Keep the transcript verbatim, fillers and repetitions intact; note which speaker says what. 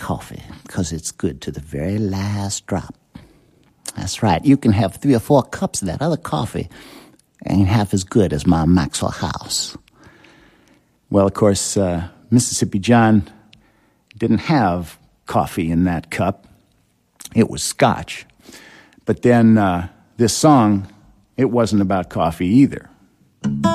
Speaker 1: coffee because it's good to the very last drop. That's right. You can have three or four cups of that other coffee ain't half as good as my Maxwell House. Well, of course, uh, Mississippi John didn't have coffee in that cup. It was scotch. But then uh, this song, it wasn't about coffee either.